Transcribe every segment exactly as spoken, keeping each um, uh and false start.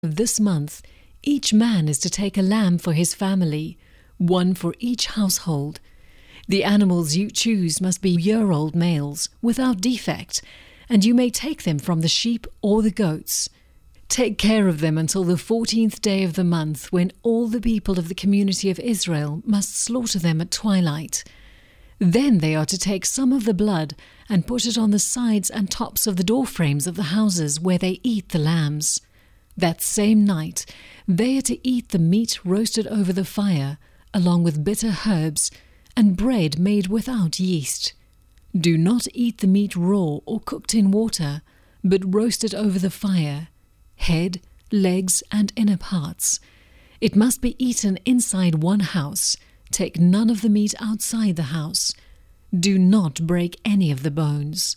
This month, each man is to take a lamb for his family, one for each household. The animals you choose must be year-old males, without defect, and you may take them from the sheep or the goats. Take care of them until the fourteenth day of the month, when all the people of the community of Israel must slaughter them at twilight. Then they are to take some of the blood and put it on the sides and tops of the doorframes of the houses where they eat the lambs. That same night they are to eat the meat roasted over the fire, along with bitter herbs, and bread made without yeast. Do not eat the meat raw or cooked in water, but roast it over the fire, head, legs, and inner parts. It must be eaten inside one house. Take none of the meat outside the house. Do not break any of the bones.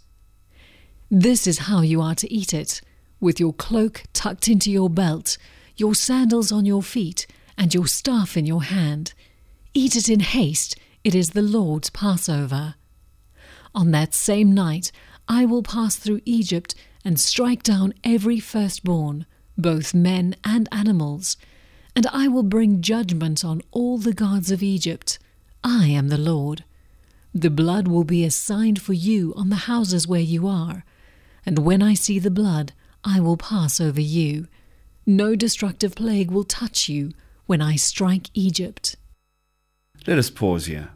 This is how you are to eat it, with your cloak tucked into your belt, your sandals on your feet, and your staff in your hand. Eat it in haste. It is the Lord's Passover. On that same night I will pass through Egypt and strike down every firstborn, both men and animals, and I will bring judgment on all the gods of Egypt. I am the Lord. The blood will be a sign for you on the houses where you are, and when I see the blood, I will pass over you. No destructive plague will touch you when I strike Egypt. Let us pause here.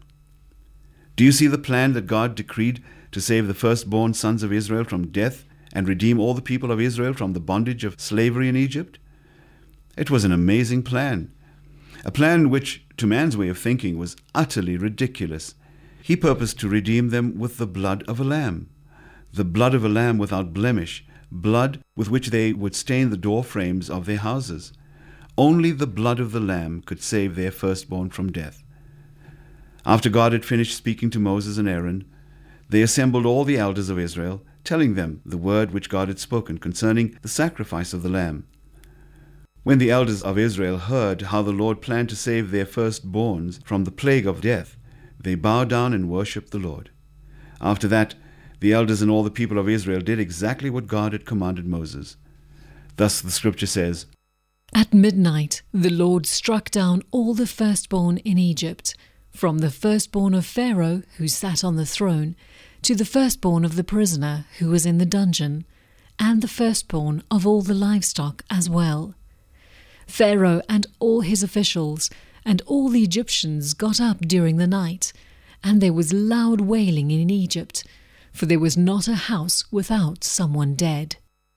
Do you see the plan that God decreed to save the firstborn sons of Israel from death and redeem all the people of Israel from the bondage of slavery in Egypt? It was an amazing plan. A plan which, to man's way of thinking, was utterly ridiculous. He purposed to redeem them with the blood of a lamb. The blood of a lamb without blemish, blood with which they would stain the door frames of their houses. Only the blood of the lamb could save their firstborn from death. After God had finished speaking to Moses and Aaron, they assembled all the elders of Israel, telling them the word which God had spoken concerning the sacrifice of the lamb. When the elders of Israel heard how the Lord planned to save their firstborns from the plague of death, they bowed down and worshipped the Lord. After that, the elders and all the people of Israel did exactly what God had commanded Moses. Thus the scripture says, At midnight the Lord struck down all the firstborn in Egypt, from the firstborn of Pharaoh, who sat on the throne, to the firstborn of the prisoner who was in the dungeon, and the firstborn of all the livestock as well. Pharaoh and all his officials and all the Egyptians got up during the night, and there was loud wailing in Egypt, for there was not a house without someone dead.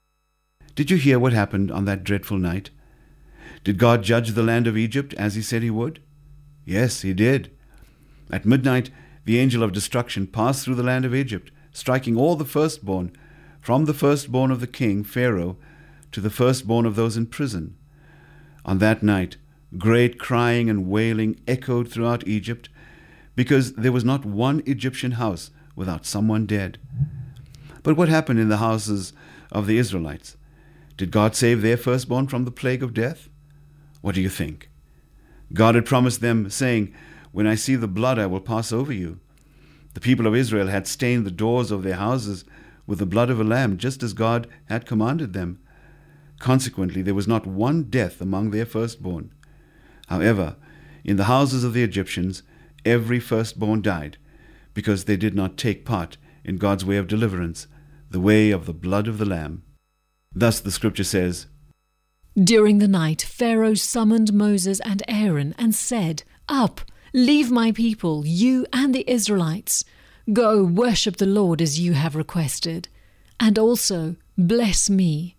Did you hear what happened on that dreadful night? Did God judge the land of Egypt as he said he would? Yes, he did. At midnight, the angel of destruction passed through the land of Egypt, striking all the firstborn, from the firstborn of the king, Pharaoh, to the firstborn of those in prison. On that night, great crying and wailing echoed throughout Egypt, because there was not one Egyptian house without someone dead. But what happened in the houses of the Israelites? Did God save their firstborn from the plague of death? What do you think? God had promised them, saying, When I see the blood, I will pass over you. The people of Israel had stained the doors of their houses with the blood of a lamb, just as God had commanded them. Consequently, there was not one death among their firstborn. However, in the houses of the Egyptians, every firstborn died, because they did not take part in God's way of deliverance, the way of the blood of the lamb. Thus the scripture says, During the night Pharaoh summoned Moses and Aaron and said, Up, leave my people, you and the Israelites. Go, worship the Lord as you have requested, and also bless me.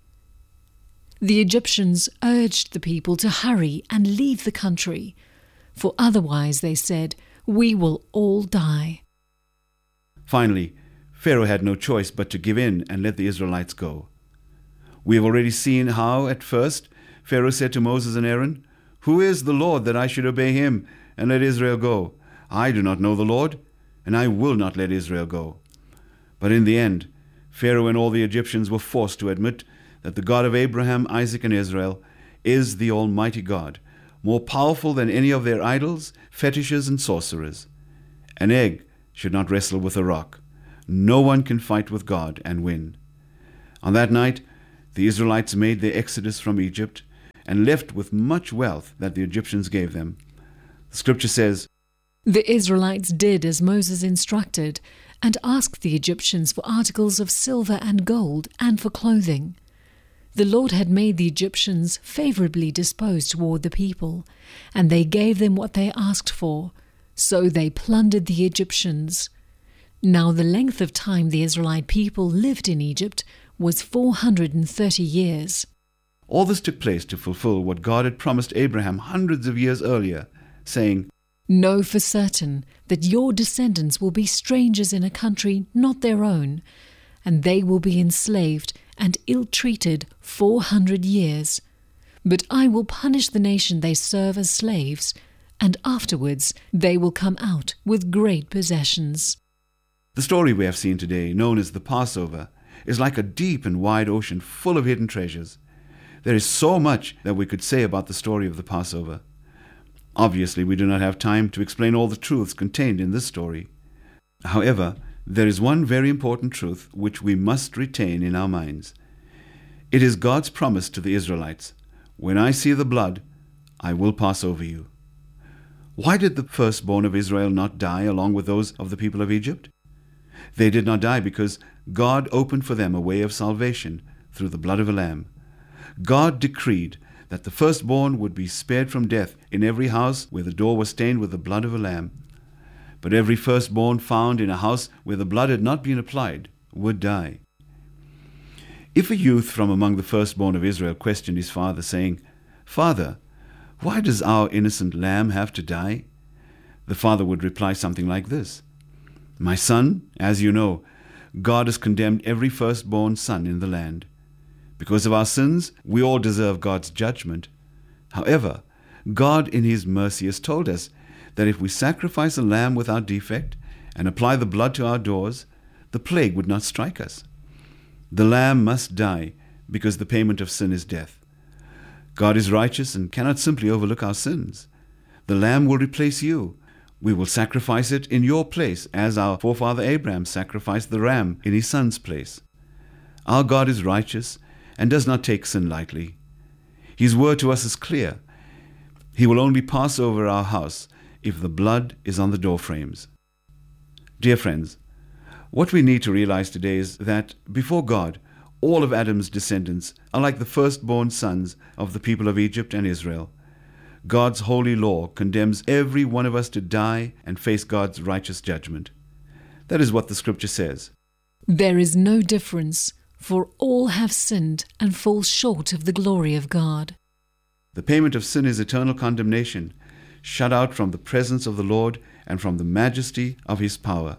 The Egyptians urged the people to hurry and leave the country, for otherwise, they said, we will all die. Finally, Pharaoh had no choice but to give in and let the Israelites go. We have already seen how, at first, Pharaoh said to Moses and Aaron, Who is the Lord that I should obey him and let Israel go? I do not know the Lord, and I will not let Israel go. But in the end, Pharaoh and all the Egyptians were forced to admit that the God of Abraham, Isaac, and Israel is the Almighty God, more powerful than any of their idols, fetishes, and sorcerers. An egg should not wrestle with a rock. No one can fight with God and win. On that night, the Israelites made their exodus from Egypt and left with much wealth that the Egyptians gave them. The scripture says, The Israelites did as Moses instructed, and asked the Egyptians for articles of silver and gold, and for clothing. The Lord had made the Egyptians favorably disposed toward the people, and they gave them what they asked for, so they plundered the Egyptians. Now the length of time the Israelite people lived in Egypt was four hundred and thirty years. All this took place to fulfill what God had promised Abraham hundreds of years earlier, saying, Know for certain that your descendants will be strangers in a country not their own, and they will be enslaved and ill-treated four hundred years. But I will punish the nation they serve as slaves, and afterwards they will come out with great possessions. The story we have seen today, known as the Passover, is like a deep and wide ocean full of hidden treasures. There is so much that we could say about the story of the Passover. Obviously, we do not have time to explain all the truths contained in this story. However, there is one very important truth which we must retain in our minds. It is God's promise to the Israelites, When I see the blood, I will pass over you. Why did the firstborn of Israel not die along with those of the people of Egypt? They did not die because God opened for them a way of salvation through the blood of a lamb. God decreed that the firstborn would be spared from death in every house where the door was stained with the blood of a lamb. But every firstborn found in a house where the blood had not been applied would die. If a youth from among the firstborn of Israel questioned his father, saying, "Father, why does our innocent lamb have to die?" the father would reply something like this: "My son, as you know, God has condemned every firstborn son in the land. Because of our sins, we all deserve God's judgment. However, God in His mercy has told us that if we sacrifice a lamb without defect and apply the blood to our doors, the plague would not strike us. The lamb must die because the payment of sin is death. God is righteous and cannot simply overlook our sins. The lamb will replace you. We will sacrifice it in your place, as our forefather Abraham sacrificed the ram in his son's place. Our God is righteous and does not take sin lightly. His word to us is clear. He will only pass over our house if the blood is on the doorframes." Dear friends, what we need to realize today is that before God, all of Adam's descendants are like the firstborn sons of the people of Egypt and Israel. God's holy law condemns every one of us to die and face God's righteous judgment. That is what the scripture says. There is no difference, for all have sinned and fall short of the glory of God. The payment of sin is eternal condemnation, shut out from the presence of the Lord and from the majesty of His power.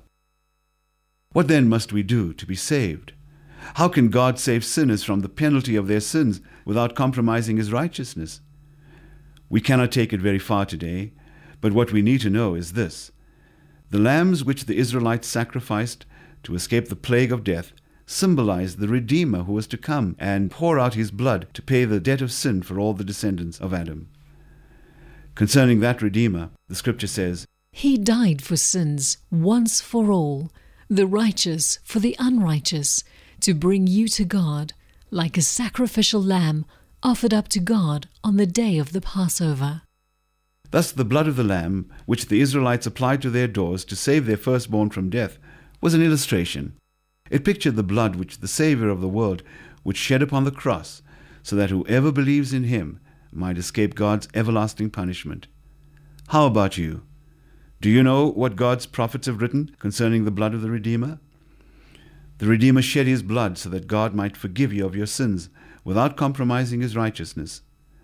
What then must we do to be saved? How can God save sinners from the penalty of their sins without compromising His righteousness? We cannot take it very far today, but what we need to know is this: the lambs which the Israelites sacrificed to escape the plague of death symbolized the Redeemer who was to come and pour out His blood to pay the debt of sin for all the descendants of Adam. Concerning that Redeemer, the scripture says, He died for sins once for all, the righteous for the unrighteous, to bring you to God, like a sacrificial lamb offered up to God on the day of the Passover. Thus the blood of the lamb, which the Israelites applied to their doors to save their firstborn from death, was an illustration. It pictured the blood which the Savior of the world would shed upon the cross, so that whoever believes in Him might escape God's everlasting punishment. How about you? Do you know what God's prophets have written concerning the blood of the Redeemer? The Redeemer shed His blood so that God might forgive you of your sins without compromising His righteousness.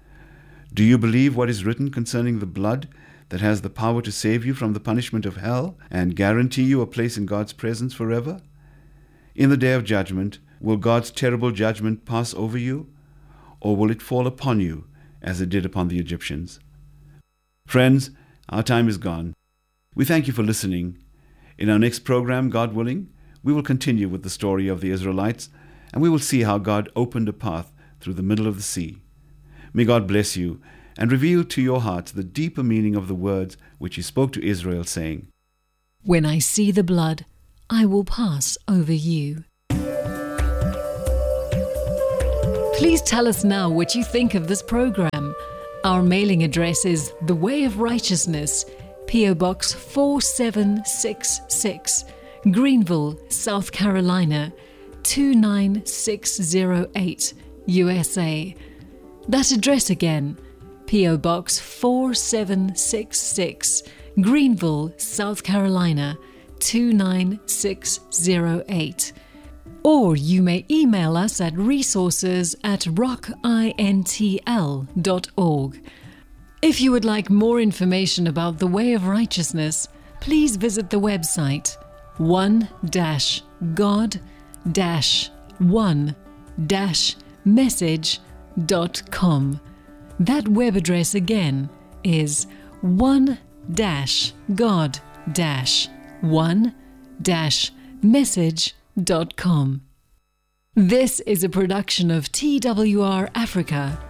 Do you believe what is written concerning the blood that has the power to save you from the punishment of hell and guarantee you a place in God's presence forever? In the day of judgment, will God's terrible judgment pass over you, or will it fall upon you as it did upon the Egyptians? Friends, our time is gone. We thank you for listening. In our next program, God willing, we will continue with the story of the Israelites, and we will see how God opened a path through the middle of the sea. May God bless you and reveal to your hearts the deeper meaning of the words which He spoke to Israel, saying, When I see the blood, I will pass over you. Please tell us now what you think of this program. Our mailing address is The Way of Righteousness, P O Box four seven six six, Greenville, South Carolina two nine six zero eight, U S A. That address again, P O Box four seven six six, Greenville, South Carolina two nine six zero eight. Or you may email us at resources at rockintl dot org. If you would like more information about the Way of Righteousness, please visit the website one dash god dash one dash message dot com. That web address again is one dash god dash one dash message dot com. This is a production of T W R Africa